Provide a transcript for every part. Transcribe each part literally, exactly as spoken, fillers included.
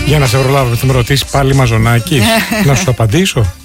Για να σε προλάβω, θα με ρωτήσει πάλι Μαζονάκη. Να σου απαντήσω.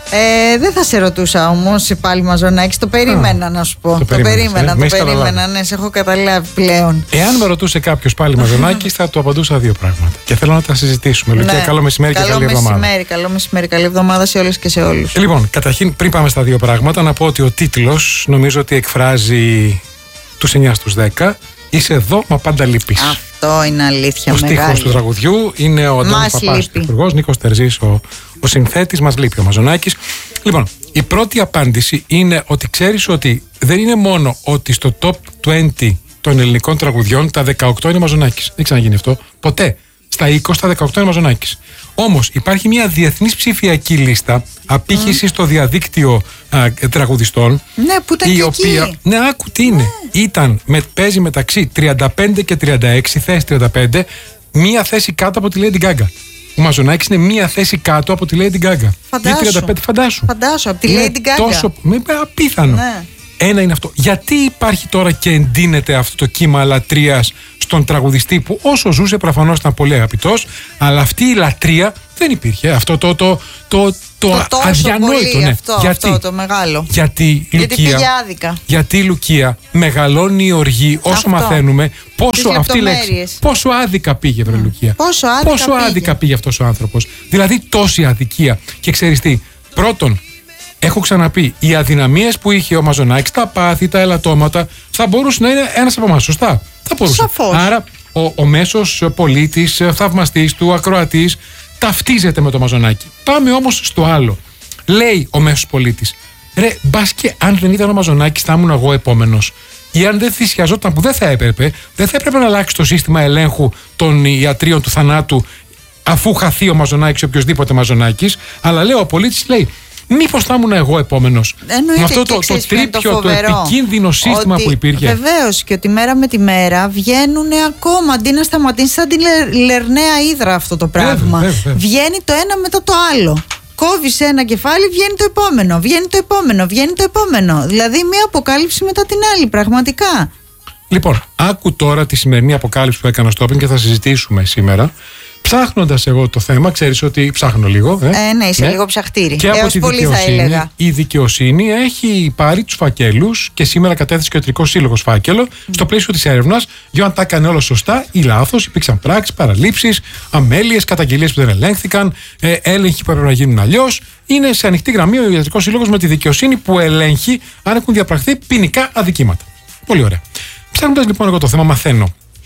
Ε, δεν θα σε ρωτούσα όμως πάλι Μαζονάκη. Το περίμενα, Α, να σου πω. Το, το περίμενα, ε, το περίμενα. Ναι, σε έχω καταλάβει πλέον. Εάν με ρωτούσε κάποιο πάλι Μαζονάκη, θα του απαντούσα δύο πράγματα. Και θέλω να τα συζητήσουμε. Λουκία, ναι. Καλό μεσημέρι καλό και καλή εβδομάδα. Μεσημέρι, καλό μεσημέρι, καλή εβδομάδα σε όλες και σε όλους. Λοιπόν, καταρχήν, πριν πάμε στα δύο πράγματα, να πω ότι ο τίτλος νομίζω ότι εκφράζει τους εννιά στους δέκα. Είσαι εδώ, μα πάντα λείπεις. Αυτό είναι αλήθεια. Ο στίχος του τραγουδιού είναι ο Αντώνης Παπάς, ο υπουργός, Νίκος Τερζής, ο, ο συνθέτης. Μας λείπει ο Μαζονάκης. Λοιπόν, η πρώτη απάντηση είναι ότι ξέρεις ότι δεν είναι μόνο ότι στο top είκοσι των ελληνικών τραγουδιών τα δεκαοκτώ είναι Μαζονάκης. Δεν ξαναγίνει αυτό. Ποτέ. Στα είκοσι, τα δεκαοκτώ είναι Μαζονάκης. Όμως υπάρχει μια διεθνής ψηφιακή λίστα απήχηση mm. στο διαδίκτυο α, τραγουδιστών. Ναι, που ήταν η και οποία, εκεί. Ναι, άκου τι είναι. Mm. Ήταν, με, παίζει μεταξύ τριάντα πέντε και τριάντα έξι, θέση τριάντα πέντε, μία θέση κάτω από τη Lady Gaga. Ο Μαζονάκης είναι μία θέση κάτω από τη Lady Gaga. Φαντάσου. τριάντα πέντε, φαντάσου. Φαντάσου, από τη Lady Gaga. Τόσο, με, απίθανο. Ναι. Ένα είναι αυτό. Γιατί υπάρχει τώρα και εντείνεται αυτό το κύμα λατρείας στον τραγουδιστή που όσο ζούσε προφανώς ήταν πολύ αγαπητός, αλλά αυτή η λατρεία δεν υπήρχε. Αυτό το, το, το, το, το αδιανόητο. Ναι. Αυτό, γιατί, αυτό το μεγάλο. Γιατί, γιατί Λουκία, πήγε άδικα. Γιατί η Λουκία μεγαλώνει η οργή όσο αυτό. Μαθαίνουμε πόσο, αυτή λέξη, πόσο άδικα πήγε, βρε mm. Λουκία. Πόσο άδικα, πόσο πήγε. άδικα πήγε αυτός ο άνθρωπος. Δηλαδή τόση αδικία. Και ξέρεις τι, πρώτον, έχω ξαναπεί, οι αδυναμίες που είχε ο Μαζονάκης, τα πάθη, τα ελαττώματα, θα μπορούσε να είναι ένας από εμάς, σωστά. Θα μπορούσε. Σαφώς. Άρα, ο, ο μέσος πολίτης, θαυμαστής του, ακροατής, ταυτίζεται με το Μαζονάκη. Πάμε όμως στο άλλο. Λέει ο μέσος πολίτης, ρε, μπας και αν δεν ήταν ο Μαζονάκης, θα ήμουν εγώ επόμενος. Ή αν δεν θυσιαζόταν, που δεν θα έπρεπε, δεν θα έπρεπε να αλλάξει το σύστημα ελέγχου των ιατρίων του θανάτου, αφού χαθεί ο Μαζονάκης, οποιοδήποτε Μαζονάκης. Αλλά λέει ο πολίτης, λέει, μήπως θα ήμουν εγώ επόμενος. Με αυτό το, το τρίπιο, το επικίνδυνο σύστημα ότι, που υπήρχε. Βεβαίως, και ότι μέρα με τη μέρα βγαίνουν ακόμα. Αντί να σταματήσει, σαν τη Λερναία Ύδρα αυτό το πράγμα. Βέβαια, βέβαια. Βγαίνει το ένα μετά το άλλο. Κόβεις ένα κεφάλι, βγαίνει το επόμενο. Βγαίνει το επόμενο, βγαίνει το επόμενο. Δηλαδή, μία αποκάλυψη μετά την άλλη, πραγματικά. Λοιπόν, άκου τώρα τη σημερινή αποκάλυψη που έκανα στο Open και θα συζητήσουμε σήμερα. Ψάχνοντας εγώ το θέμα, ξέρεις ότι ψάχνω λίγο. Ε, ε ναι, είσαι ναι. λίγο ψαχτήρι. Και από τη πολύ θα έλεγα. Η δικαιοσύνη έχει πάρει τους φακέλους και σήμερα κατέθεσε και ο Ιατρικός Σύλλογος φάκελο mm. στο πλαίσιο της έρευνας για αν τα έκανε όλα σωστά ή λάθος. Υπήρξαν πράξεις, παραλήψεις, αμέλειες, καταγγελίες που δεν ελέγχθηκαν, ε, έλεγχοι που έπρεπε να γίνουν αλλιώς. Είναι σε ανοιχτή γραμμή ο Ιατρικός Σύλλογος με τη δικαιοσύνη που ελέγχει αν έχουν διαπραχθεί ποινικά αδικήματα. Πολύ ωραία. Ψάχνοντας λοιπόν εγώ το θέμα, μαθαίνω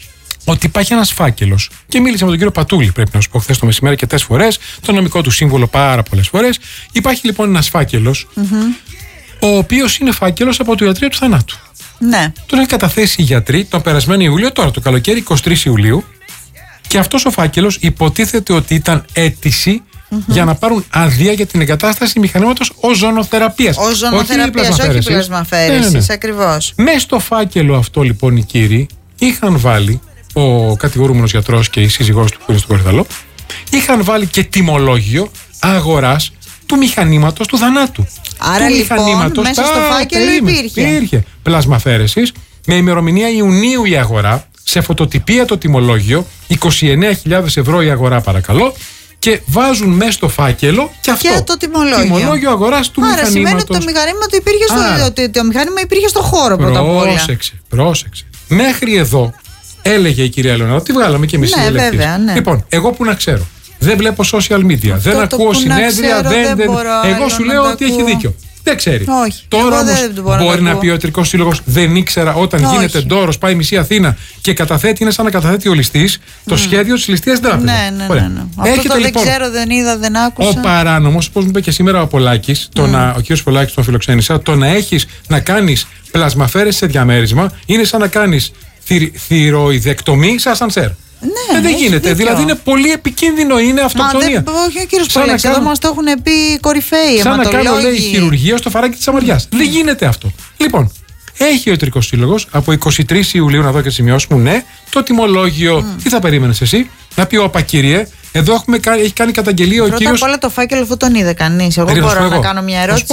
ότι υπάρχει ένας φάκελος. Και μίλησα με τον κύριο Πατούλη, πρέπει να σου πω, χθες το μεσημέρι και τέσσερις φορές, το νομικό του σύμβολο πάρα πολλές φορές. Υπάρχει λοιπόν ένας φάκελος, mm-hmm. ο οποίος είναι φάκελος από το ιατρείο του θανάτου. Ναι. Τον έχει καταθέσει οι γιατροί τον περασμένο Ιούλιο, τώρα το καλοκαίρι, εικοστή τρίτη Ιουλίου. Και αυτός ο φάκελος υποτίθεται ότι ήταν αίτηση mm-hmm. για να πάρουν άδεια για την εγκατάσταση μηχανήματος οζονοθεραπείας. Οζονοθεραπείας, όχι πλασμαφέρεσης, ναι, ναι. ακριβώς. Μες στο φάκελο αυτό λοιπόν οι κύριοι είχαν βάλει, ο κατηγορούμενος γιατρός και η σύζυγός του που είναι στον Κορυδαλό, είχαν βάλει και τιμολόγιο αγοράς του μηχανήματος του θανάτου. Άρα του λοιπόν μέσα στο φάκελο υπήρχε. Υπήρχε πλασμαφέρεσης με ημερομηνία Ιουνίου η αγορά, σε φωτοτυπία το τιμολόγιο, είκοσι εννέα χιλιάδες ευρώ η αγορά παρακαλώ, και βάζουν μέσα στο φάκελο και αυτό. Και το τιμολόγιο. Τιμολόγιο αγοράς του Άρα μηχανήματος. Σημαίνει ότι το μηχανήμα το υπήρχε στο, Άρα, το, το μηχάνημα υπήρχε στο χώρο πρώτα απ' όλα. Πρόσεξε, πρόσεξε. Μέχρι εδώ έλεγε η κυρία Ελεονόρα, τη βγάλαμε και εμείς ναι, βέβαια, ναι. Λοιπόν, εγώ που να ξέρω. Δεν βλέπω social media, αυτό δεν ακούω συνέδρια, ξέρω, δεν, δεν, δεν εγώ σου λέω ότι έχει δίκιο. Δεν ξέρει. Όχι. Τώρα όμως μπορεί να, να πει ο Ιατρικός Σύλλογος, δεν ήξερα όταν Όχι. γίνεται ντόρος, πάει μισή Αθήνα και καταθέτει, είναι σαν να καταθέτει ο ληστής, το mm. σχέδιο της ληστείας τράπεζας. Ναι, ναι, ναι, ναι. Αυτό το λοιπόν, δεν ξέρω, δεν είδα, δεν άκουσα. Ο παράνομος, όπως μου είπε και σήμερα ο Πολάκης, mm. να, ο κύριος Πολάκης, τον φιλοξένησα, το να έχεις να κάνεις πλασμαφέρες σε διαμέρισμα είναι σαν να κάνεις θυ, θυροειδεκτομή σε ασανσέρ. Ναι, δεν γίνεται. Δίκιο. Δηλαδή είναι πολύ επικίνδυνο, είναι αυτοκτονία. Μα δεν, όχι, ο κύριος Πολάκης, εδώ μας το έχουν πει κορυφαίοι σαν να κάνω, λέει, χειρουργία στο φαράκι της αμαριάς. Mm. Δεν γίνεται αυτό. Λοιπόν, έχει ο Ιατρικός Σύλλογος από εικοστή τρίτη Ιουλίου, να δω και σημειώσεις μου, ναι, το τιμολόγιο. Mm. Τι θα περίμενες εσύ, να πει, όπα κύριε, εδώ έχουμε, έχει κάνει καταγγελία ο κύριος. Πρώτα απ' όλα το φάκελο αυτό τον είδε κανείς. Εγώ μπορώ να κάνω μια ερώτηση.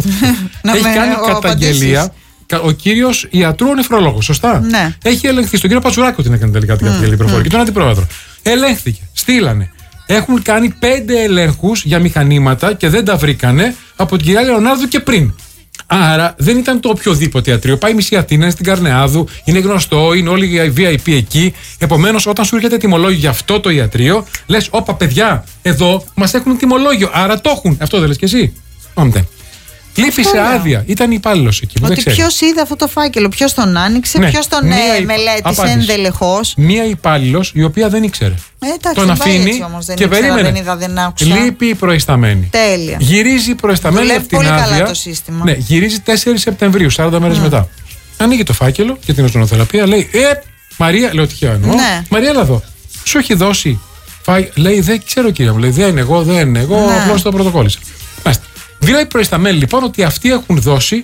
Έχει κάνει καταγγελία. Ο κύριος ιατρού νεφρολόγος, σωστά. Ναι. Έχει ελεγχθεί. Στον κύριο Πατσουράκο την έκανε τελικά την καταγγελία προφορική, τον αντιπρόεδρο. Ελέγχθηκε. Στείλανε έχουν κάνει πέντε ελέγχους για μηχανήματα και δεν τα βρήκανε από την κυρία Λεωνάρδου και πριν. Άρα δεν ήταν το οποιοδήποτε ιατρείο. Πάει η μισή Αθήνα, είναι στην Καρνεάδου, είναι γνωστό, είναι όλοι οι βι άι πι εκεί. Επομένως, όταν σου έρχεται τιμολόγιο για αυτό το ιατρείο, λες: όπα, παιδιά, εδώ μας έχουν τιμολόγιο. Άρα το έχουν. Αυτό δεν λες κι εσύ? Όμως. Λείπει σε άδεια. Ήταν υπάλληλος εκεί. Ότι ποιος είδε αυτό το φάκελο, ποιος τον άνοιξε, ναι. ποιος τον ε, μελέτησε ενδελεχώς. Μία υπάλληλος η οποία δεν ήξερε. Ε, εντάξει, τον αφήνει όμως, δεν και ήξερα, περίμενε. Δεν είδα, δεν άκουσα. Λείπει η προϊσταμένη. Τέλεια. Γυρίζει η προϊσταμένη από την πολύ άδεια. Καλά το σύστημα. Ναι, γυρίζει τέσσερις Σεπτεμβρίου, σαράντα μέρες mm. μετά. Ανοίγει το φάκελο για την οζονοθεραπεία, λέει: Ε, Μαρία, λέω τυχαία εννοώ. Ναι. Μαρία, έλα εδώ. Σου έχει δώσει. Φά... Λέει: Δεν ξέρω, κύριε μου. Λέει: Δεν είναι εγώ, δεν είναι εγώ. Ναι. Απλώς το πρωτοκόλλησα. Δηλάει προϊσταμένη λοιπόν ότι αυτοί έχουν δώσει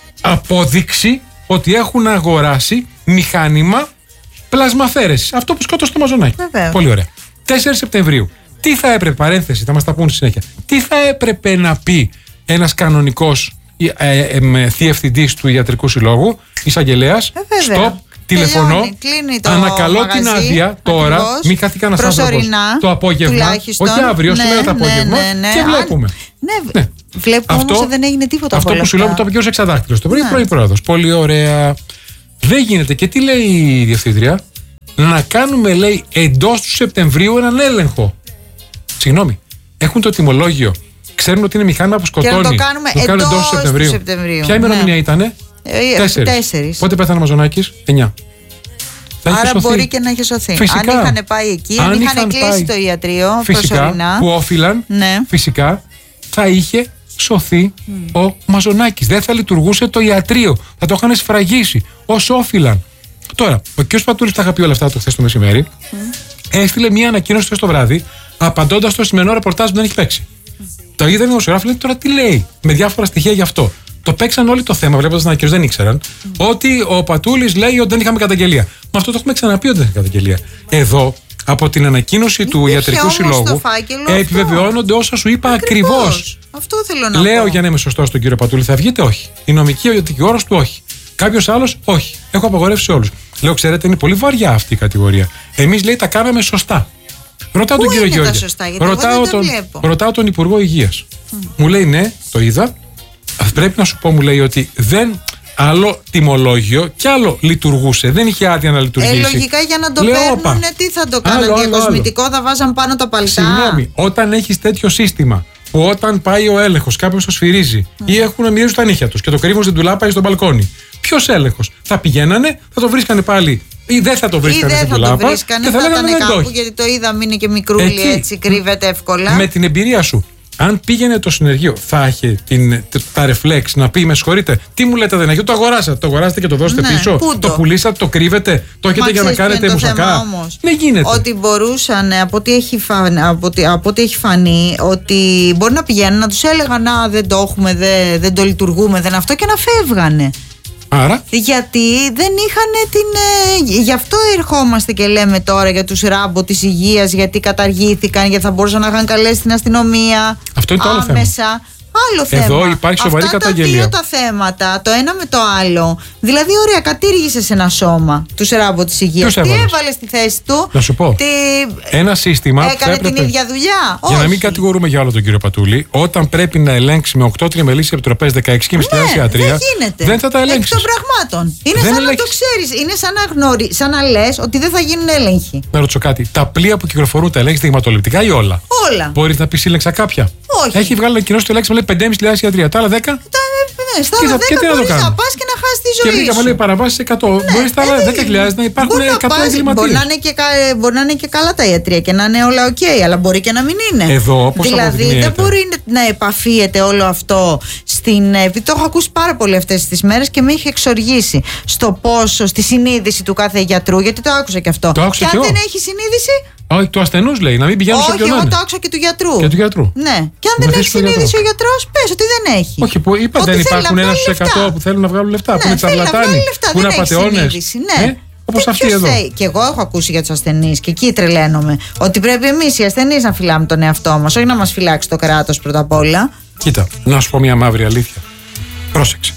απόδειξη ότι έχουν αγοράσει μηχάνημα πλασμαφέρεσης. Αυτό που σκότωσε το Μαζονάκι. Βεβαίως. Πολύ ωραία. τέσσερις Σεπτεμβρίου. Τι θα έπρεπε, παρένθεση, θα μας τα πούν στη συνέχεια. Τι θα έπρεπε να πει ένας κανονικός ε, ε, ε, διευθυντής του Ιατρικού Συλλόγου, εισαγγελέας? Στοπ, τηλεφωνώ, ανακαλώ την άδεια τώρα, ακριβώς, μην χαθεί κανένας άνθρωπος το απόγευμα, όχι αύριο, ναι, σήμερα το απόγευμα, ναι, ναι, ναι, και βλέπουμε. Ναι, ναι. Βλέπουμε όμως δεν έγινε τίποτα. Αυτό που σου λέω, το είπε ο Εξαδάκτυλος. Το πρωί πρωί πρόεδρος. Πολύ ωραία. Δεν γίνεται. Και τι λέει η διευθύντρια? Να κάνουμε, λέει, εντός του Σεπτεμβρίου έναν έλεγχο. Συγγνώμη. Έχουν το τιμολόγιο. Ξέρουν ότι είναι μηχάνημα που σκοτώνει. Και να το κάνουμε το εντός του Σεπτεμβρίου. Σεπτεμβρίου. Ποια ημερομηνία ναι. ήτανε? Ε, Τέσσερις. Πότε πέθανε ο Μαζονάκης? Εννιά. Άρα μπορεί και να είχε σωθεί. Φυσικά. Αν είχαν πάει εκεί, αν, αν είχαν κλείσει πάει. το ιατρείο φυσικά, προσωρινά. Που όφυλαν, ναι. φυσικά θα είχε σωθεί mm. ο Μαζονάκης. Δεν θα λειτουργούσε το ιατρείο. Θα το είχαν σφραγίσει όσο όφυλαν. Τώρα, ο κ. Πατούλης τα είχα πει όλα αυτά το χθες το μεσημέρι. Mm. Έστειλε μια ανακοίνωση χθες το βράδυ, απαντώντας στο σημερινό ρεπορτάζ που δεν έχει παίξει. Mm. Το είδα δημοσιογράφο, λέει τώρα τι λέει, με διάφορα στοιχεία γι' αυτό. Το παίξαν όλοι το θέμα, βλέποντας την ανακοίνωση, δεν ήξεραν. Mm. Ότι ο Πατούλης λέει ότι δεν είχαμε καταγγελία. Μα αυτό το έχουμε ξαναπεί ότι δεν είχαμε καταγγελία. Εδώ, από την ανακοίνωση του Ιατρικού Συλλόγου, επιβεβαιώνονται όσα σου είπα ακριβώς. Αυτό θέλω να Λέω πω. για να είμαι σωστό στον κύριο Πατούλη, θα βγείτε? Όχι. Η νομική, ο δικηγόρος του, όχι. Κάποιος άλλος, όχι. Έχω απαγορεύσει σε όλους. Λέω, ξέρετε, είναι πολύ βαριά αυτή η κατηγορία. Εμείς, λέει, τα κάναμε σωστά. Ρωτάω Πού τον κύριο Γιώργη. Σωστά, ρωτάω, τον, ρωτάω τον Υπουργό Υγείας. Mm. Μου λέει, ναι, το είδα. Πρέπει να σου πω, μου λέει, ότι δεν. Άλλο τιμολόγιο και άλλο λειτουργούσε. Δεν είχε άδεια να λειτουργήσει. Ε, λογικά για να το παίρνουν, τι θα το κάνουν? Διακοσμητικό, θα βάζαν πάνω τα παλτά. Συγγνώμη, όταν έχεις τέτοιο σύστημα που όταν πάει ο έλεγχος, κάποιος το σφυρίζει mm. ή έχουν να μυρίζουν τα νύχια τους και το κρύβουν στην τουλάπα ή στο μπαλκόνι. Ποιος έλεγχος? Θα πηγαίνανε, θα το βρίσκανε πάλι ή δεν θα το βρίσκανε στην τουλάπα. Ή δεν θα το βρίσκανε, και θα, θα λέγανε ήταν κάπου, όχι. γιατί το είδαμε, είναι και μικρούλι, έτσι κρύβεται εύκολα. Με την εμπειρία σου, αν πήγαινε το συνεργείο, θα είχε την, τα ρεφλέξ να πει: με συγχωρείτε, τι μου λέτε, δεν έχει? Το αγοράσατε, το αγοράσατε και το δώσετε ναι, πίσω. Το? το πουλήσατε, το κρύβετε, το έχετε για να κάνετε μουσακά. Δεν γίνεται. Ότι μπορούσαν, από ό,τι έχει φανεί, από ό,τι, από ό,τι έχει φανεί, ότι μπορεί να πηγαίνουν να τους έλεγαν: α, δεν το έχουμε, δεν, δεν το λειτουργούμε, δεν αυτό, και να φεύγανε. Άρα. Γιατί δεν είχαν την. Ε, γι' αυτό ερχόμαστε και λέμε τώρα για τους ράμπο της υγείας, γιατί καταργήθηκαν, γιατί θα μπορούσαν να είχαν καλέσει την αστυνομία. Αυτό είναι το άλλο άμεσα. θέμα. Άλλο θέμα. Εδώ υπάρχει σοβαρή Αυτά καταγγελία. Αυτά τα δύο τα θέματα, το ένα με το άλλο. Δηλαδή, ωραία, κατήργησες ένα σώμα, τους ράμπο της υγείας. Τι έβαλε στη θέση του? Να σου πω. Τι... Ένα σύστημα. Έκανε έπρεπε... την ίδια δουλειά. Για Όχι. να μην κατηγορούμε για όλο τον κύριο Πατούλη, όταν πρέπει να ελέγξει με οκτώ τριμελείς επιτροπές, δεκαέξι και μισή ναι, ιατρία, δεν γίνεται. Δεν θα τα ελέγξει. Εκ των πραγμάτων. Είναι δεν σαν ελέγξεις. να το ξέρεις. Είναι σαν να, γνωρί... σαν να λες ότι δεν θα γίνουν έλεγχοι. Να ρωτήσω κάτι. Τα πλοία που κυκλοφορούν τα ελέγχει δειγματοληπτικά ή όλα? Όλα. Μπορεί να πει σύλλεξα κάποια? Όχι. Έχει βγάλει ανακοινώσει το ελέγξει με πέντε χιλιάδες πεντακόσια ιατρία. Τα άλλα δέκα. Ναι, στα άλλα δέκα μπορείς να πας και να χάσεις τη ζωή σου. Και βρήκα λέει παραβάσεις εκατό. Ναι, μπορεί στα άλλα δέκα χιλιάδες να υπάρχουν εκατό εγκληματίες. Μπορεί να, είναι και, μπορεί να είναι και καλά τα ιατρία και να είναι όλα οκ, okay, αλλά μπορεί και να μην είναι. Εδώ, πώς δηλαδή δεν μπορεί να επαφίεται όλο αυτό στην. Επειδή το έχω ακούσει πάρα πολύ αυτές τις μέρες και με είχε εξοργήσει στο πόσο, στη συνείδηση του κάθε γιατρού, γιατί το άκουσα και αυτό. Το άκουσα και και αν εγώ. δεν έχει συνείδηση. Όχι, του ασθενούς λέει, να μην πηγαίνουν σε ποιον. Όχι, εγώ το άκουσα και του γιατρού. Και του γιατρού. Ναι. Και αν δεν έχει συνείδηση ο γιατρός, πες ότι δεν έχει. Όχι, που είπα δεν υπάρχουν ένα στους εκατό που θέλουν να βγάλουν λεφτά, που είναι τσαρλατάνοι, που είναι απατεώνες. Ναι. Όπως αυτή εδώ. Και εγώ έχω ακούσει για τους ασθενείς και εκεί τρελαίνομαι. Ότι πρέπει εμείς οι ασθενείς να φυλάμε τον εαυτό μας, όχι να μας φυλάξει το κράτος πρώτα απ' όλα. Κοίτα, να σου πω μια μαύρη αλήθεια. Πρόσεξε.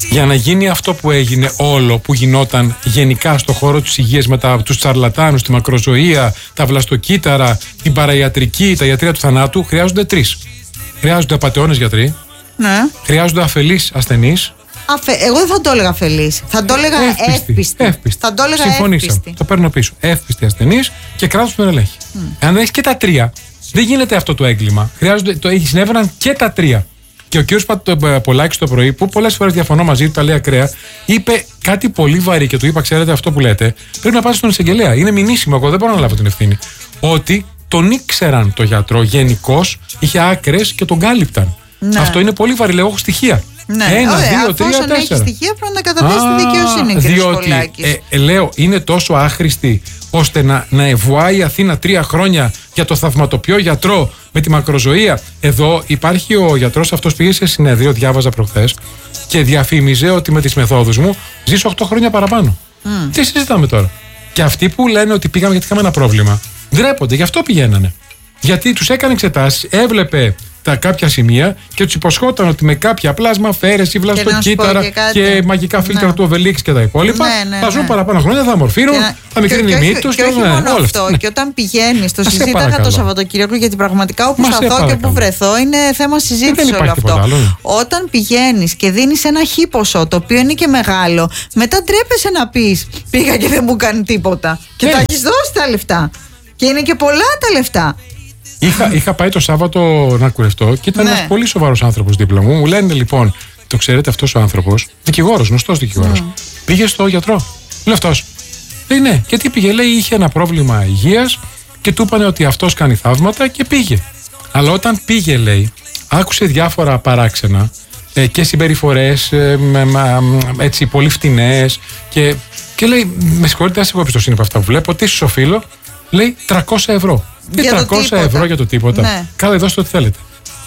για να γίνει αυτό που έγινε όλο, που γινόταν γενικά στο χώρο της υγείας με τους τσαρλατάνους, τη μακροζωία, τα βλαστοκύτταρα, την παραϊατρική, τα ιατρεία του θανάτου, χρειάζονται τρεις. Χρειάζονται απατεώνες γιατροί, ναι. χρειάζονται αφελείς ασθενείς. Αφε... Εγώ δεν θα το έλεγα αφελείς, θα το έλεγα εύπιστοι. Εύπιστη. Εύπιστη. Θα το έλεγα Συμφωνήσαμε. Το παίρνω πίσω. Εύπιστοι ασθενείς και κράτος που τον ελέγχει. Mm. Αν έχεις και τα τρία, δεν γίνεται αυτό το έγκλημα. Χρειάζονται, το, συνέβαιναν και τα τρία. Και ο κ. Πολάκης το πρωί, που πολλές φορές διαφωνώ μαζί του, τα λέει ακραία, είπε κάτι πολύ βαρύ και του είπα: ξέρετε, αυτό που λέτε πρέπει να πάτε στον εισαγγελέα. Είναι μηνύσιμο, εγώ δεν μπορώ να λάβω την ευθύνη. Ότι τον ήξεραν το γιατρό γενικώς, είχε άκρες και τον κάλυπταν. Ναι. Αυτό είναι πολύ βαρύ, λέω, έχω στοιχεία. Ναι. Ένα, Ωραία, δύο, τρία, τέσσερα. Αν έχει στοιχεία, πρέπει να καταθέσει τη δικαιοσύνη, κ. Πολάκης. Ε, ε, λέω, είναι τόσο άχρηστη ώστε να, να ευουάει η Αθήνα τρία χρόνια για το θαυματοποιό γιατρό με τη μακροζωία. Εδώ υπάρχει ο γιατρός αυτός, πήγε σε συνέδριο, διάβαζα προχθές, και διαφήμιζε ότι με τις μεθόδους μου ζήσω οκτώ χρόνια παραπάνω. Mm. Τι συζητάμε τώρα? Και αυτοί που λένε ότι πήγαμε γιατί είχαμε ένα πρόβλημα, ντρέπονται, γι' αυτό πηγαίνανε. Γιατί τους έκανε εξετάσεις, έβλεπε τα κάποια σημεία και τους υποσχόταν ότι με κάποια πλάσμα, φέρεση, βλαστοκύτταρα και, και, και μαγικά φίλτρα ναι. του Οβελίξ και τα υπόλοιπα ναι, ναι, θα ζουν ναι. παραπάνω χρόνια, θα αμορφύνουν, να... θα μικρύνουν η μύτη τους. Και, και, και όχι μόνο αυτό, ναι. και όταν πηγαίνεις, το συζήταγα το Σαββατοκύριακο, γιατί πραγματικά όπου σταθώ και όπου βρεθώ είναι θέμα συζήτηση όλο αυτό. Άλλο, ναι. Όταν πηγαίνεις και δίνεις ένα χι ποσό, το οποίο είναι και μεγάλο, μετά τρέπεσαι να πεις πήγα και δεν μου κάνει τίποτα. Και τα έχεις δώσει τα λεφτά. Και είναι και πολλά τα λεφτά. Είχα, είχα πάει το Σάββατο να κουρευτώ και ήταν ναι. ένας πολύ σοβαρός άνθρωπος δίπλα μου. Μου λένε λοιπόν, το ξέρετε, αυτός ο άνθρωπος, δικηγόρος, γνωστός δικηγόρος, mm. πήγε στο γιατρό. Λέει αυτός. Λέει ναι, γιατί πήγε? Λέει είχε ένα πρόβλημα υγείας και του είπανε ότι αυτός κάνει θαύματα και πήγε. Αλλά όταν πήγε, λέει, άκουσε διάφορα παράξενα ε, και συμπεριφορές ε, με, με, έτσι πολύ φτηνές και, και λέει, με συγχωρείτε, ας έχω εμπιστοσύνη από αυτά που βλέπω, τι σου οφείλω? Λέει τριακόσια ευρώ. Τι τριακόσια ευρώ για το τίποτα. Ναι. Καλά, δώστε ό,τι θέλετε.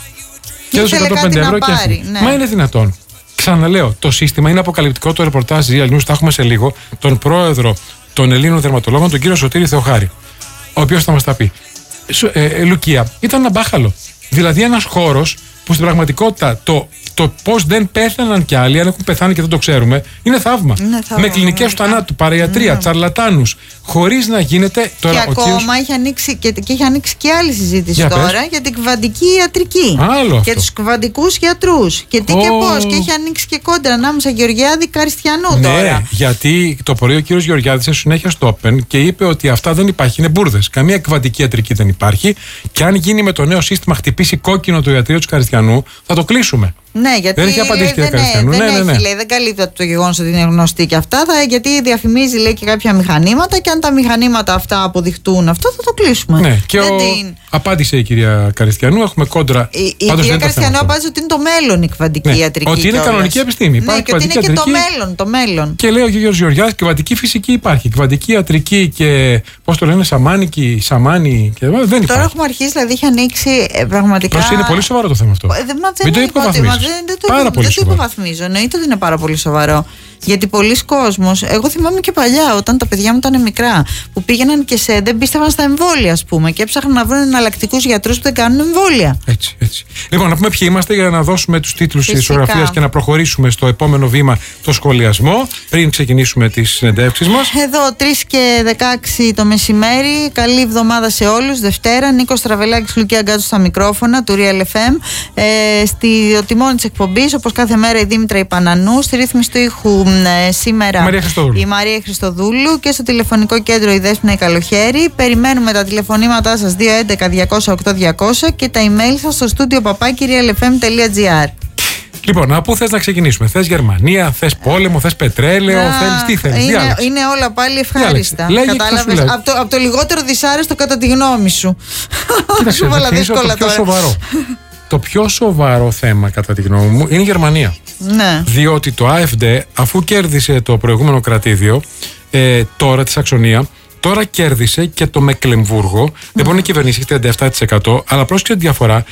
Και έδωσε εκατόν πέντε ευρώ και αυτή. Ναι. Μα είναι δυνατόν? Ξαναλέω, το σύστημα είναι αποκαλυπτικό. Το ρεπορτάζ Real News, θα έχουμε σε λίγο τον πρόεδρο των Ελλήνων Δερματολόγων, τον κύριο Σωτήρη Θεοχάρη, ο οποίος θα μας τα πει. Ε, ε, Λουκία, ήταν ένα μπάχαλο. Δηλαδή ένας χώρος που στην πραγματικότητα το, το πώς δεν πέθαναν κι άλλοι, αν έχουν πεθάνει και δεν το ξέρουμε, είναι θαύμα. Είναι θαύμα με κλινικές του θανάτου, παραϊατρία, ναι. τσαρλατάνους, χωρίς να γίνεται. Τώρα, και ακόμα κύριος... έχει ανοίξει και, και έχει ανοίξει και άλλη συζήτηση για τώρα πες. για την κβαντική ιατρική. Άλλο και τους κβαντικούς γιατρούς. Και τι oh. και πώς. Και έχει ανοίξει και κόντρα ανάμεσα Γεωργιάδη και Καριστιανού ναι, τώρα. Γιατί το πρωί ο κύριος Γεωργιάδης σε συνέχεια στο Open και είπε ότι αυτά δεν υπάρχει, είναι μπουρδες. Καμία κβαντική ιατρική δεν υπάρχει. Και αν γίνει με το νέο σύστημα χτυπήσει κόκκινο το ιατρείο του Καριστιανού, θα το κλείσουμε. Ναι, γιατί δεν έχει απαντήσει λέει, δεν, δεν, ναι, δεν ναι, έχει, ναι. λέει, δεν καλύπτει το γεγονός ότι είναι γνωστή και αυτά, θα, γιατί διαφημίζει, λέει, και κάποια μηχανήματα και αν τα μηχανήματα αυτά αποδειχτούν αυτό θα το κλείσουμε. Ναι, και ο... την... απάντησε η κυρία Καριστιανού, έχουμε κόντρα. Η, η κυρία Καριστιανού απάντησε ότι είναι το μέλλον η κβαντική ναι, ιατρική. Ότι είναι κιόλας. Κανονική επιστήμη. Ναι, και ότι είναι και το μέλλον, το μέλλον. Και λέει ο Γιώργος Γεωργιάδης, κβαντική φυσική υπάρχει. Κβαντική ιατρική και πώς το λένε, σαμάνικη, σαμάνι. Και... δεν υπάρχει. Τώρα έχουμε αρχίσει, δηλαδή έχει ανοίξει ε, πραγματικά. Προς είναι πολύ σοβαρό το θέμα αυτό. Ε, μα, Μην το υποβαθμίσεις. Πάρα πολύ δεν το υποβαθμίζω. Εννοείται ότι είναι πάρα πολύ σοβαρό. Γιατί πολλοί κόσμος, εγώ θυμάμαι και παλιά όταν τα παιδιά μου ήταν μικρά, που πήγαιναν και σε, δεν πίστευαν στα εμβόλια, ας πούμε, και έψαχναν να βρουν εναλλακτικούς γιατρούς που δεν κάνουν εμβόλια. Έτσι, έτσι. Λοιπόν, να πούμε ποιοι είμαστε για να δώσουμε τους τίτλους της ισογραφίας και να προχωρήσουμε στο επόμενο βήμα, το σχολιασμό, πριν ξεκινήσουμε τις συνεντεύξεις μας. Εδώ τρεις και δεκαέξι το μεσημέρι. Καλή εβδομάδα σε όλους. Δευτέρα, Νίκος Τραβελάκης, Λουκία Γκάτσου στα μικρόφωνα του Real εφ εμ. Ε, στη τιμόνι της εκπομπής, όπως κάθε μέρα, η Δήμητρα Ιπανανού. Στη ρύθμιση του ήχου ε, σήμερα Μαρία η Μαρία Χριστοδούλου και στο τηλεφωνικό κέντρο η Δέσποινα Καλοχέρη. Περιμένουμε τα τηλεφωνήματά σας δύο έντεκα διακόσια οκτώ διακόσια και τα email σας στο στούντιο παπάκι real f m τελεία g r. Λοιπόν, από πού θες να ξεκινήσουμε? Θες Γερμανία, θες πόλεμο, θες πετρέλαιο, να, θέλεις τι θέλεις? Είναι, είναι όλα πάλι ευχάριστα. Κατάλαβες, από το, από το λιγότερο δυσάρεστο κατά τη γνώμη σου. Κοίταξε, να ξεκινήσω το πιο σοβαρό. Το πιο σοβαρό θέμα κατά τη γνώμη μου είναι η Γερμανία. Ναι. Διότι το AfD, αφού κέρδισε το προηγούμενο κρατήδιο, ε, τώρα τη Σαξονία, τώρα κέρδισε και το Μεκλεμβούργο. Mm. Δεν μπορεί να κυβερνήσει τριάντα επτά τοις εκατό, αλλά πρόσεξε τη διαφορά.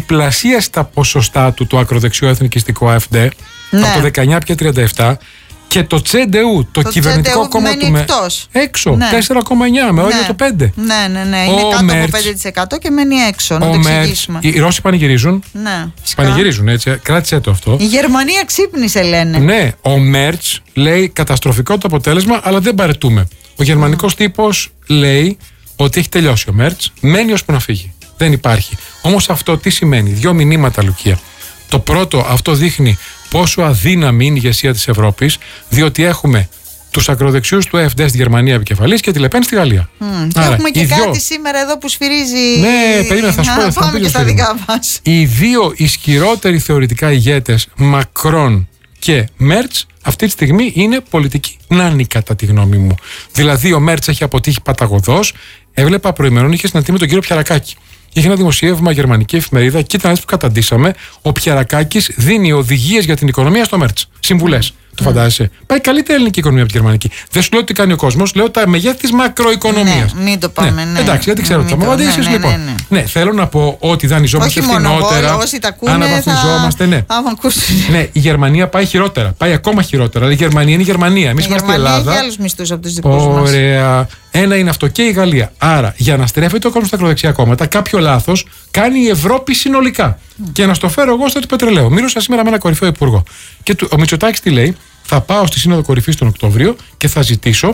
Διπλασίασε τα ποσοστά του το ακροδεξιό εθνικιστικό AfD, ναι. από το δεκαεννιά πια τριάντα επτά. Και το Τσεντεού, το, το κυβερνητικό κόμμα του με... έξω, ναι. τέσσερα κόμμα εννιά με όριο ναι. το πέντε. Ναι, ναι, ναι. Είναι ο κάτω Μέρτς, από πέντε τοις εκατό και μένει έξω. Να το εξηγήσουμε. Οι Ρώσοι πανηγυρίζουν. Ναι, φυσικά. Πανηγυρίζουν, έτσι. Κράτησε το αυτό. Η Γερμανία ξύπνησε, λένε. Ναι, ο Μέρτς λέει καταστροφικό το αποτέλεσμα, αλλά δεν παρετούμε. Ο γερμανικός mm. τύπος λέει ότι έχει τελειώσει ο Μέρτς, μένει ώσπου να φύγει. Δεν υπάρχει. Όμως αυτό τι σημαίνει? Δύο μηνύματα, Λουκία. Το πρώτο, αυτό δείχνει πόσο αδύναμη είναι η ηγεσία της Ευρώπης, διότι έχουμε τους ακροδεξιούς του ΕΦΔ στη Γερμανία επικεφαλής και τη Λεπέν στη Γαλλία. Mm. Άρα, έχουμε και κάτι δυο... σήμερα εδώ που σφυρίζει. Ναι, περίμενα, θα σου πω. Θα πάμε και στα δικά μας. Οι δύο ισχυρότεροι θεωρητικά ηγέτες, Μακρόν και Μέρτς, αυτή τη στιγμή είναι πολιτική νάνη, κατά τη γνώμη μου. Δηλαδή, ο Μέρτς έχει αποτύχει παταγωδώς. Έβλεπα προημερών, είχε συναντηθεί με τον κύριο Πιαρακάκη. Είχε ένα δημοσίευμα γερμανική εφημερίδα και ήταν έτσι που καταντήσαμε. Ο Πιαρακάκης δίνει οδηγίες για την οικονομία στο Μέρτς. Συμβουλές. Mm. Το φαντάζεσαι. Πάει καλύτερη ελληνική οικονομία από τη γερμανική. Δεν σου λέω τι κάνει ο κόσμος, λέω τα μεγέθη της μακροοικονομίας. Ναι, μην το πάμε. Ναι. Ναι. Εντάξει, γιατί ξέρω ότι θα μου απαντήσεις. Ναι, λοιπόν. Ναι, ναι. ναι, θέλω να πω ότι δανειζόμαστε φθηνότερα. Αναβαθμιζόμαστε. Θα... Ναι. ναι, η Γερμανία πάει χειρότερα. Πάει ακόμα χειρότερα. Η Γερμανία είναι η Γερμανία. Εμείς είμαστε η Ελλάδα. Έχει άλλους μισθούς από τους δικούς μας. Ωραία. Ένα είναι αυτό και η Γαλλία. Άρα, για να στρέφεται ο κόσμος στα ακροδεξιά κόμματα, κάποιο λάθος κάνει η Ευρώπη συνολικά. Mm. Και να στο φέρω εγώ στο πετρελαίο. Μίλησα σήμερα με ένα κορυφαίο υπουργό. Και ο Μητσοτάκης τι λέει? Θα πάω στη Σύνοδο Κορυφής τον Οκτώβριο και θα ζητήσω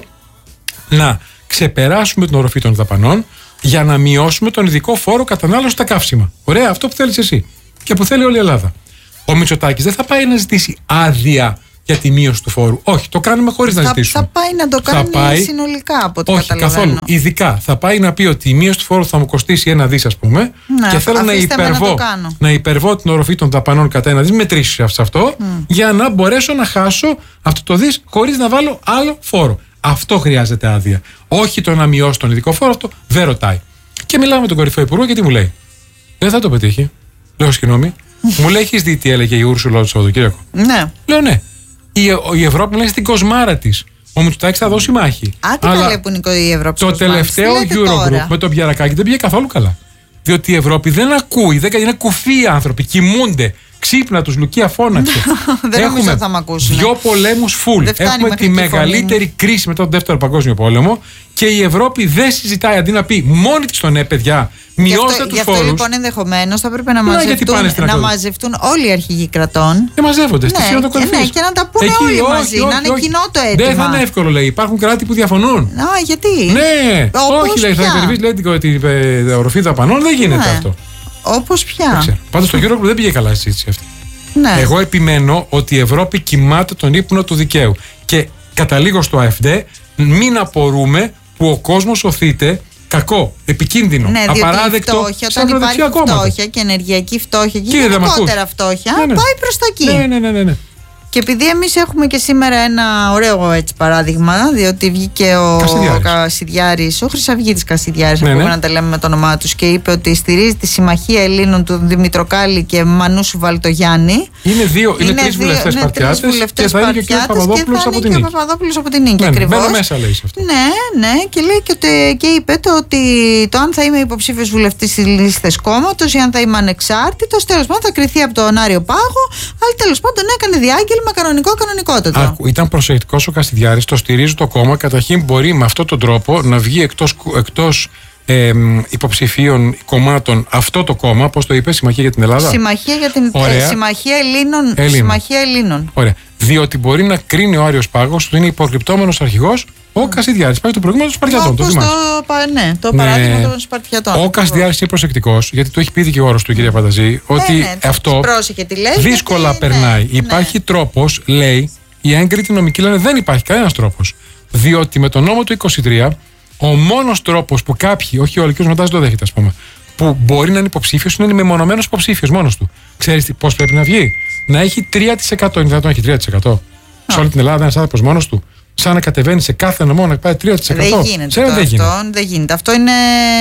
να ξεπεράσουμε την οροφή των δαπανών για να μειώσουμε τον ειδικό φόρο κατανάλωση στα καύσιμα. Ωραία, αυτό που θέλεις εσύ και που θέλει όλη η Ελλάδα. Ο Μητσοτάκης δεν θα πάει να ζητήσει άδεια για τη μείωση του φόρου. Όχι, το κάνουμε χωρίς να ζητήσουμε. Θα πάει να το κάνει πάει... συνολικά από ό,τι Όχι, καθόλου. Ειδικά θα πάει να πει ότι η μείωση του φόρου θα μου κοστίσει ένα δις, ας πούμε, ναι, και θέλω να υπερβώ, να, να υπερβώ την οροφή των δαπανών κατά ένα δις, μετρήσει σε αυτό, mm. για να μπορέσω να χάσω αυτό το δις χωρίς να βάλω άλλο φόρο. Αυτό χρειάζεται άδεια. Όχι το να μειώσει τον ειδικό φόρο, αυτό δεν ρωτάει. Και μιλάμε με τον κορυφαίο υπουργό και τι μου λέει? Δεν θα το πετύχει. Λέω συγγνώμη. Μου λέει, έχεις δει τι έλεγε η Ούρσουλα το Σαββατοκύριακο? Ναι. Λέω ναι. Η, η Ευρώπη λέει στην κοσμάρα της. Ο Μητσοτάκης θα δώσει μάχη. Α, τι καλά που είναι η Ευρώπη. Το τελευταίο Eurogroup με τον Πιαρακάκη δεν πήγε καθόλου καλά. Διότι η Ευρώπη δεν ακούει, δεν, είναι κουφοί άνθρωποι, κοιμούνται. Ξύπνα τους, Λουκία, φώναξε. Δεν νομίζω θα μ' ακούσουν. Δυο πολέμους φουλ. Έχουμε τη μεγαλύτερη φωνή. Κρίση μετά τον Δεύτερο Παγκόσμιο Πόλεμο και η Ευρώπη δεν συζητάει, αντί να πει μόνη της το ναι, παιδιά, μειώστε τους φόρους. Γι' αυτό λοιπόν ενδεχομένως θα πρέπει να, μαζευτούν, να μαζευτούν όλοι οι αρχηγοί κρατών. Και μαζεύονται στη Σύνοδο Κορυφής. Ναι, και να τα πούνε εκεί, όλοι όχι, μαζί, όχι, να είναι όχι, κοινό το αίτημα. Δεν θα είναι εύκολο, λέει. Υπάρχουν κράτη που διαφωνούν. Α, γιατί? Ναι, όχι, λέει, θα υπερβείς την οροφή δαπανών, δεν γίνεται αυτό. Όπως πια. Πάντως το Eurogroup δεν πήγε καλά η συζήτηση αυτή. Ναι. Εγώ επιμένω ότι η Ευρώπη κοιμάται τον ύπνο του δικαίου. Και καταλήγω στο ΑΕΦΔ, μην απορούμε που ο κόσμος οθείται κακό, επικίνδυνο, ναι, απαράδεκτο. Φτώχεια, όταν υπάρχει φτώχεια και ενεργειακή φτώχεια και γενικότερα φτώχεια, ναι, ναι. πάει προς τα εκεί. Ναι, ναι, ναι, ναι, ναι. Και επειδή εμείς έχουμε και σήμερα ένα ωραίο έτσι παράδειγμα, διότι βγήκε ο Κασιδιάρης, ο Χρυσαυγίτης Κασιδιάρης, ναι, ναι. να τα λέμε με το όνομά τους, και είπε ότι στηρίζει τη Συμμαχία Ελλήνων του Δημητροκάλη και Μανούσου Βαλτογιάννη. Είναι, δύο, είναι, είναι τρεις βουλευτές Σπαρτιάτες και θα είναι και ο Παπαδόπουλος από την Νίκη. Παπαδόπουλος από την Νίκη, ναι, ακριβώς. Μπαίνω μέσα, λέει σε αυτό. Ναι, ναι, και, λέει και, ότι, και είπε το ότι το αν θα είμαι υποψήφιος βουλευτής στις λίστες κόμματος ή αν θα είμαι ανεξάρτητος, τέλος πάντων θα κριθεί από τον Άριο Πάγο, αλλά τέλος πάντων έκανε διάγγελμα. Μα κανονικό, κανονικότατο. Άκου, ήταν προσεκτικός ο Κασιδιάρης, το στηρίζει το κόμμα. Καταρχήν μπορεί με αυτόν τον τρόπο να βγει εκτός, εκτός ε, υποψηφίων κομμάτων αυτό το κόμμα, πώς το είπε, Συμμαχία για την Ελλάδα. Συμμαχία για την ε, Συμμαχία Ελλήνων. Ελλήνων. Συμμαχία Ελλήνων. Ωραία. Διότι μπορεί να κρίνει ο Άριος Πάγος ότι είναι υποκρυπτόμενος αρχηγός ο mm. Κασιδιάρης. Πάει το προηγούμενο των Σπαρτιατών. Το, το, ναι, το παράδειγμα ναι. των Σπαρτιατών. Ο Κασιδιάρης είναι προσεκτικός, γιατί το έχει πει δικηγόρος του, κυρία Πανταζή, ότι ναι, ναι, αυτό πρόσεχε, τι λέει, δύσκολα γιατί, περνάει. Ναι, Υπάρχει ναι. τρόπος, λέει, οι έγκριτοι νομικοί λένε δεν υπάρχει κανένας τρόπος. Διότι με τον νόμο του είκοσι τρία, ο μόνος τρόπος που κάποιοι, όχι όλοι, και ο Μοντάζ το δέχεται, ας πούμε, που μπορεί να είναι υποψήφιος είναι μεμονωμένος υποψήφιος μόνος του. Ξέρεις πώς πρέπει να βγει? Να έχει τρία τοις εκατό. Είναι δυνατόν να έχει τρία τοις εκατό σε όλη την Ελλάδα ένας άνθρωπος μόνος του? Σαν να κατεβαίνει σε κάθε νομό να πάει τρία τοις εκατό. Δεν γίνεται. Ξέρω, δεν, αυτό, γίνεται. δεν γίνεται. Αυτό είναι.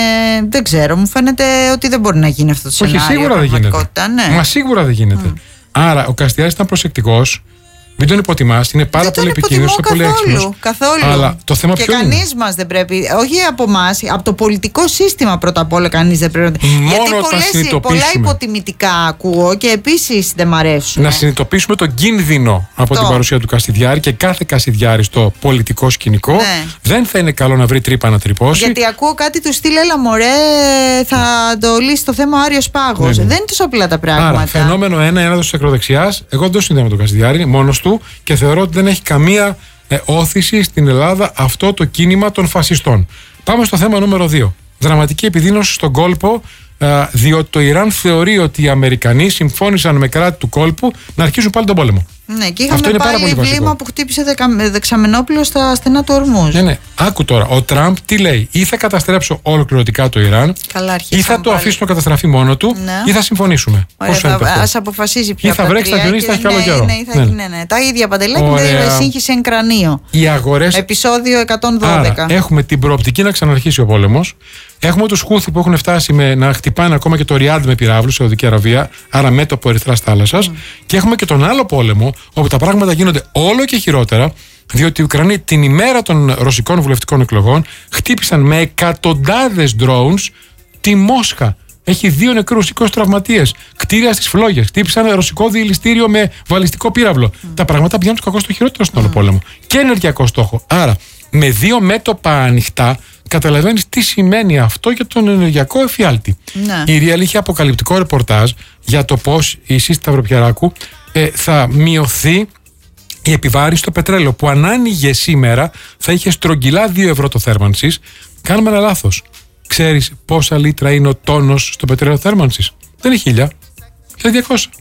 Δεν ξέρω. Μου φαίνεται ότι δεν μπορεί να γίνει αυτό το σενάριο. Όχι, σίγουρα δεν γίνεται. Ναι. Μα σίγουρα δεν γίνεται. Mm. Άρα ο Κασιδιάρης ήταν προσεκτικός. Μην τον υποτιμάς, είναι πάρα δεν πολύ επικίνδυνος και πολύ έξυπνος. Καθόλου. Αλλά το θέμα και ποιο είναι. κανείς μας δεν πρέπει, όχι από εμάς, από το πολιτικό σύστημα πρώτα απ' όλα κανείς δεν πρέπει. Μόνο γιατί πολλές, πολλά υποτιμητικά ακούω και επίσης δεν μ' αρέσουν. Να συνειδητοποιήσουμε τον κίνδυνο από το. την παρουσία του Κασιδιάρη και κάθε Κασιδιάρη στο πολιτικό σκηνικό. Ναι. Δεν θα είναι καλό να βρει τρύπα να τρυπώσει. Γιατί ακούω κάτι του στυλ, έλα μωρέ, θα το λύσει το θέμα ο Άριος Πάγος. Ναι, ναι. Δεν είναι τόσο απλά τα πράγματα. Άρα, φαινόμενο ένα, ένα της ακροδεξιάς. Εγώ δεν το συνδέω με τον Κασιδιάρη, μόνος του, και θεωρώ ότι δεν έχει καμία ε, όθηση στην Ελλάδα αυτό το κίνημα των φασιστών. Πάμε στο θέμα νούμερο δύο. Δραματική επιδείνωση στον κόλπο, ε, διότι το Ιράν θεωρεί ότι οι Αμερικανοί συμφώνησαν με κράτη του κόλπου να αρχίσουν πάλι τον πόλεμο. Ναι, και είχαμε πάλι βλήμα που χτύπησε δεκα, δεξαμενόπλαιο στα στενά του Ορμούζ. Ναι, ναι. Άκου τώρα. Ο Τραμπ τι λέει, ή θα καταστρέψω ολοκληρωτικά το Ιράν, καλά, ή θα το αφήσω να καταστραφεί μόνο του, ναι. ή θα συμφωνήσουμε. Πώς ας αποφασίζει πια. Ή θα βρέξει τα κοινωνία, θα έχει άλλο καιρό. Ναι, ναι, ναι, ναι. Τα ίδια παντελάκια, δηλαδή σύγχυσε εν κρανίο. Οι αγορές. Επεισόδιο εκατόν δώδεκα. Άρα, έχουμε την προοπτική να ξαναρχίσει ο πόλεμος. Έχουμε τους Χούθι που έχουν φτάσει με να χτυπάνε ακόμα και το Ριάντ με πυράβλους, Σαουδική Αραβία, άρα μέτωπο Ερυθράς θάλασσας. Mm. Και έχουμε και τον άλλο πόλεμο, όπου τα πράγματα γίνονται όλο και χειρότερα, διότι οι Ουκρανοί την ημέρα των ρωσικών βουλευτικών εκλογών χτύπησαν με εκατοντάδες drones τη Μόσχα. Έχει δύο νεκρούς, είκοσι τραυματίες. Κτίρια στις φλόγες. Χτύπησαν ρωσικό διελιστήριο με βαλιστικό πύραυλο. Mm. Τα πράγματα πηγαίνουν στο κακό στο χειρότερο στον mm. άλλο πόλεμο. Και ενεργειακό στόχο. Άρα, με δύο μέτωπα ανοιχτά, καταλαβαίνεις τι σημαίνει αυτό για τον ενεργειακό εφιάλτη. Ναι. Η Real είχε αποκαλυπτικό ρεπορτάζ για το πώς η Σύστη Σταυροπιαράκου ε, θα μειωθεί η επιβάρηση στο πετρέλαιο, που αν άνοιγε σήμερα θα είχε στρογγυλά δύο ευρώ το θέρμανσης. Κάνουμε ένα λάθος. Ξέρεις πόσα λίτρα είναι ο τόνος στο πετρέλαιο θέρμανσης? Δεν είναι χίλια. χίλια διακόσια.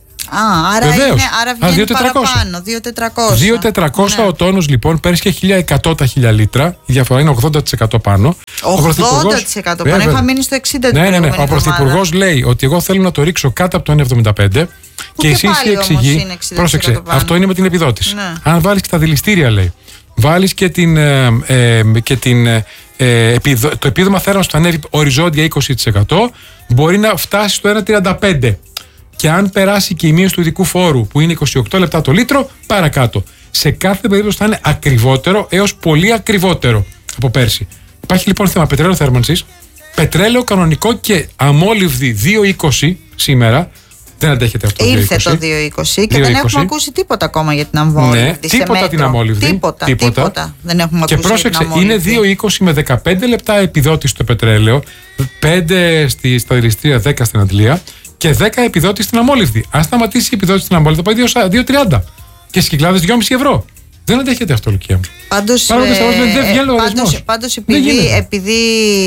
Α, άρα, είναι, άρα βγαίνει Α, παραπάνω, δύο χιλιάδες τετρακόσια. δύο χιλιάδες τετρακόσια ναι. Ο τόνος λοιπόν, πέρυσι και χίλια εκατό τα χίλια λίτρα, η διαφορά είναι ογδόντα τοις εκατό πάνω. ογδόντα τοις εκατό πάνω, είχα μείνει στο εξήντα τοις εκατό. Ναι, ναι, ναι. Ο Πρωθυπουργός λέει ότι εγώ θέλω να το ρίξω κάτω από το ένα εβδομήντα πέντε και η Σύση εξηγεί, πρόσεξε, αυτό είναι με την επιδότηση. Ναι. Αν βάλεις και τα δηληστήρια, λέει, βάλεις και, την, ε, ε, και την, ε, επιδο, το επίδομα θέρμανσης που θα ανέβει οριζόντια είκοσι τοις εκατό, μπορεί να φτάσει στο ένα τριάντα πέντε. Και αν περάσει και η μείωση του ειδικού φόρου, που είναι είκοσι οκτώ λεπτά το λίτρο, παρακάτω. Σε κάθε περίπτωση θα είναι ακριβότερο έως πολύ ακριβότερο από πέρσι. Υπάρχει λοιπόν θέμα πετρέλαιο θέρμανσης, πετρέλαιο κανονικό και αμόλυβδη δύο είκοσι σήμερα. Δεν αντέχετε αυτό. Ήρθε το δύο είκοσι και δεν έχουμε ακούσει τίποτα ακόμα για την αμόλυβδη. Ναι, τίποτα την αμόλυβδη. Τίποτα, τίποτα. τίποτα. Δεν έχουμε ακούσει. Και πρόσεξε, είναι δύο είκοσι με δεκαπέντε λεπτά επιδότηση στο πετρέλαιο, πέντε στη, στα δηληστήρια, δέκα στην αντλία και δέκα επιδότηση στην αμόλυβδη. Αν σταματήσει η επιδότηση στην αμόλυβδη, θα πάει δύο τριάντα. Και στις Κυκλάδες δυόμισι ευρώ. Δεν αντέχεται αυτό, Λουκία μου. Πάντως, ε, πάντως, πάντως επειδή, επειδή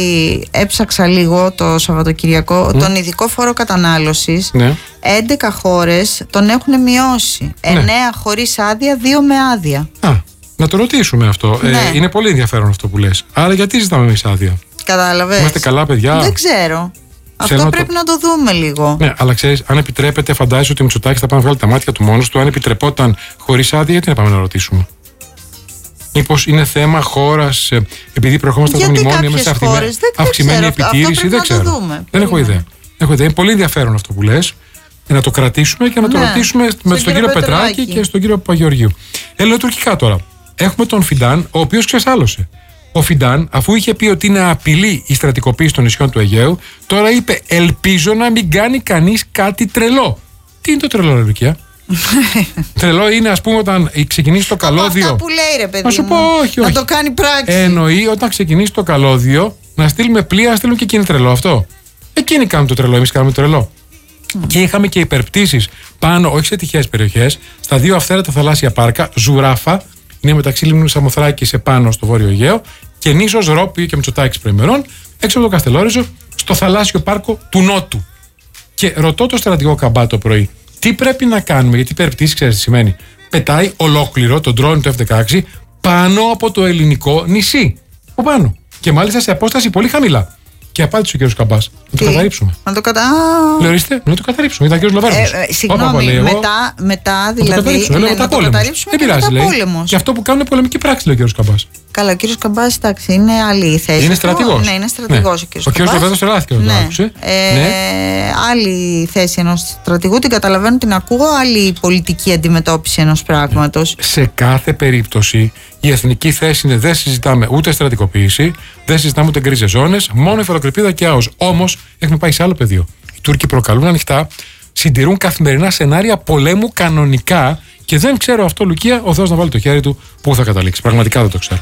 έψαξα λίγο το Σαββατοκυριακό, mm. τον ειδικό φόρο κατανάλωσης, ναι. έντεκα χώρες τον έχουν μειώσει. Ναι. εννέα χωρίς άδεια, δύο με άδεια. Α, να το ρωτήσουμε αυτό. Ναι. Ε, είναι πολύ ενδιαφέρον αυτό που λες. Άρα γιατί ζητάμε εμείς άδεια? Κατάλαβες. Είμαστε καλά παιδιά. Δεν ξέρω. Αυτό Ξέρω πρέπει το... να το δούμε λίγο. Ναι, αλλά ξέρεις, αν επιτρέπεται, φαντάζεσαι ότι ο Μητσοτάκης θα πάει να βγάλει τα μάτια του μόνος του. Αν επιτρεπόταν χωρίς άδεια, γιατί να πάμε να ρωτήσουμε? Μήπως είναι θέμα χώρας, επειδή προερχόμαστε από τα μνημόνια μέσα σε αυξημένη επιτήρηση? Δεν ξέρω. Δούμε. Δεν έχω ιδέα. έχω ιδέα. Είναι πολύ ενδιαφέρον αυτό που λες. Να το κρατήσουμε και να το ναι. ρωτήσουμε στον κύριο, κύριο Πετράκη και στον κύριο Παπαγεωργίου. Ελληνοτουρκικά τώρα. Έχουμε τον Φιντάν, ο οποίος ξεσάλωσε. Ο Φιντάν, αφού είχε πει ότι είναι απειλή η στρατικοποίηση των νησιών του Αιγαίου, τώρα είπε: ελπίζω να μην κάνει κανείς κάτι τρελό. Τι είναι το τρελό, Λουκία? Τρελό είναι, ας πούμε, όταν ξεκινήσει το καλώδιο. Αυτά που λέει, ρε παιδί. Να σου πω, όχι, όχι. Να το κάνει πράξη. Εννοεί όταν ξεκινήσει το καλώδιο να στείλουμε πλοία, να στείλουμε και εκείνη τρελό αυτό. Εκείνοι κάνουν το τρελό, εμείς κάνουμε το τρελό. Mm. Και είχαμε και υπερπτήσεις πάνω, όχι σε τυχαίες περιοχές, στα δύο αυθαίρετα θαλάσσια πάρκα, Ζουράφα, είναι μεταξύ λίμνου Σαμοθράκης επάνω στο Βόρειο Αιγαίο, και νήσος Ρόπιο και Μητσοτάκης προημερών, έξω από το Καστελόριζο, στο θαλάσσιο πάρκο του Νότου. Και ρωτώ το στρατηγό Καμπά το πρωί, τι πρέπει να κάνουμε, γιατί υπερπτήσεις, ξέρεις τι σημαίνει? Πετάει ολόκληρο τον drone του εφ δεκαέξι πάνω από το ελληνικό νησί. Από πάνω. Και μάλιστα σε απόσταση πολύ χαμηλά. Και απάντησε ο κ. Καμπάς. Να το καταρρύψουμε. Να το κατα... Λέω, ορίστε, να το καταρρύψουμε. Ήταν ο κ. Λοβέρδος. Ε, ε, συγγνώμη, μετά, μετά δηλαδή. Να το καταρρύψουμε. Ναι, να το καταρρύψουμε. Δεν πειράζει, λέει. Και αυτό που κάνουν είναι πολεμική πράξη, λέει ο κ. Καμπάς. Καλά, ο κύριος Καμπάς, εντάξει, είναι άλλη η θέση. Είναι στρατηγός. Ναι, είναι στρατηγός, ναι. Ο κύριος Ο κύριος Λεβέντος τρελάθηκε να το άκουσε. Ε, ναι. Άλλη θέση ενός στρατηγού, την καταλαβαίνω, την ακούω. Άλλη πολιτική αντιμετώπιση ενός πράγματος. Σε κάθε περίπτωση η εθνική θέση είναι δεν συζητάμε ούτε στρατικοποίηση, δεν συζητάμε ούτε γκρίζες ζώνες, μόνο υφαλοκρηπίδα και άος. Όμως έχουμε πάει σε άλλο πεδίο. Οι Τούρκοι προκαλούν ανοιχτά, συντηρούν καθημερινά σενάρια πολέμου κανονικά και δεν ξέρω αυτό, Λουκία, ο Θεός να βάλει το χέρι του πού θα καταλήξει. Πραγματικά δεν το ξέρω.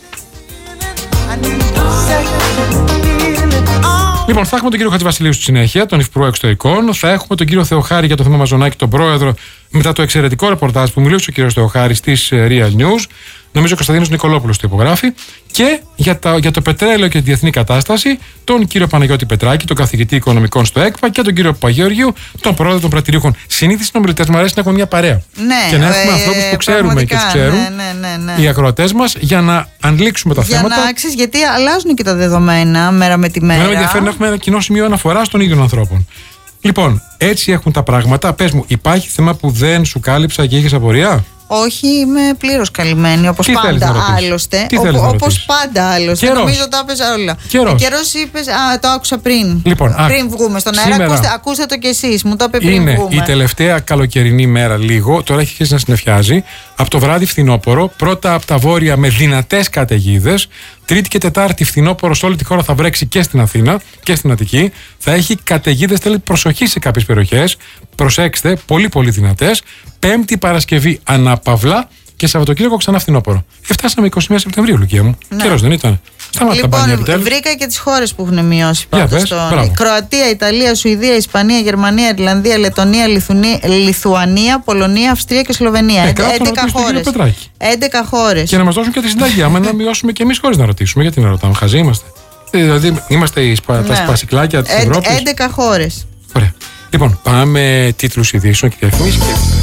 Λοιπόν, θα έχουμε τον κύριο Χατζηβασιλείου στη συνέχεια, τον Υφυπουργό Εξωτερικών. Θα έχουμε τον κύριο Θεοχάρη για το θέμα Μαζονάκη, τον πρόεδρο, μετά το εξαιρετικό ρεπορτάζ που μιλούσε ο κύριος Θεοχάρης στις Real News. Νομίζω ο Κωνσταντίνος Νικολόπουλος το υπογράφει. Και για, τα, για το πετρέλαιο και τη διεθνή κατάσταση, τον κύριο Παναγιώτη Πετράκη, τον καθηγητή οικονομικών στο ΕΚΠΑ, και τον κύριο Παπαγεωργίου, τον πρόεδρο των πρατηρίων. Συνήθως οι συνομιλητές μου αρέσει να έχουμε μια παρέα. Ναι, και να έχουμε ε, ανθρώπους που ξέρουμε και τους ξέρουν, ναι, ναι, ναι, ναι. οι ακροατές μας, για να αντλήξουμε τα για θέματα. Να ξέρεις, γιατί αλλάζουν και τα δεδομένα μέρα με τη μέρα. Μέρα με ενδιαφέρει να έχουμε ένα κοινό σημείο αναφοράς των ίδιων ανθρώπων. Λοιπόν, έτσι έχουν τα πράγματα. Πες μου, υπάρχει θέμα που δεν σου κάλυψα και είχες απορία? Όχι, είμαι πλήρως καλυμμένη, όπως πάντα άλλωστε. Όπως πάντα άλλωστε. Καιρός. Νομίζω τα έπαιζα όλα. Καιρός. Καιρός είπες, α, το άκουσα πριν. Λοιπόν, πριν α, βγούμε στον αέρα, ακούστε, ακούστε το κι εσείς. Μου το είπε πριν είναι βγούμε. Η τελευταία καλοκαιρινή μέρα λίγο, τώρα έχει αρχίσει να συννεφιάζει. Από το βράδυ φθινόπωρο, πρώτα από τα βόρεια με δυνατές καταιγίδες. Τρίτη και Τετάρτη φθινόπωρο σε όλη τη χώρα θα βρέξει και στην Αθήνα και στην Αττική. Θα έχει καταιγίδες, θέλει προσοχή σε κάποιες περιοχές. Προσέξτε, πολύ πολύ δυνατές. Πέμπτη Παρασκευή αναπαυλά και Σαββατοκύριακο ξανά φθινόπωρο. Φτάσαμε είκοσι μία Σεπτεμβρίου, Λουκία μου. Ναι. Καιρός δεν ήταν? Σταμάτα λοιπόν, τα μπάνια επιτέλους. Βρήκα και τις χώρες που έχουν μειώσει. Πες, στον... Κροατία, Ιταλία, Σουηδία, Ισπανία, Γερμανία, Ιρλανδία, Λετωνία, Λιθουνία, Λιθουανία, Πολωνία, Αυστρία και Σλοβενία. Ε, έντεκα χώρες. έντεκα χώρες. Και να μας δώσουν και τη συνταγή. Άμα να μειώσουμε και εμείς χωρίς να ρωτήσουμε, γιατί να ρωτάμε, χαζοί είμαστε. Δηλαδή, είμαστε οι σπα... ναι. τα σπασικλάκια της Ευρώπης. έντεκα χώρες. Ωραία. Λοιπόν, πάμε τίτλους ειδήσεων και διαφημίσεις.